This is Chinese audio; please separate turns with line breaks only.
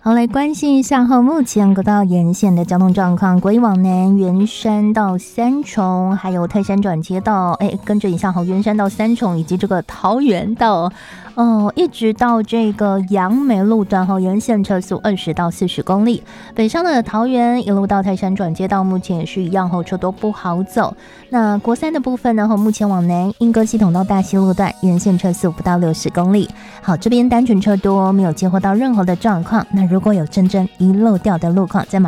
好，来关心一下目前国道沿线的交通状况。国一往南，圆山到三重，还有泰山转接道，跟着一下圆山到三重，以及这个桃园到一直到这个杨梅路段沿线车速20到40公里。北上的桃园一路到泰山转接道，目前也是一样，车都不好走。那国三的部分呢，目前往南莺歌系统到大溪路段，沿线车速不到60公里。好，这边单纯车多，没有接获到任何的状况。那如果有真正遗漏掉的路况，再